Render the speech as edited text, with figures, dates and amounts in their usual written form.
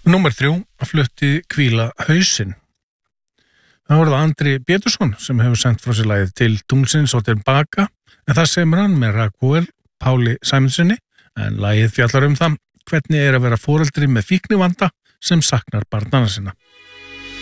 Númer 3, flutti Hvíla hausinn. Það var það Andri Pétursson sem hefur sendt frá sér lagið Til tunglsins og til baka, en það semur hann með Rakel Páli Sæmundssoni, en lagið fjallar það hvernig að vera foreldri með fíknivanda sem saknar barnanna sinna.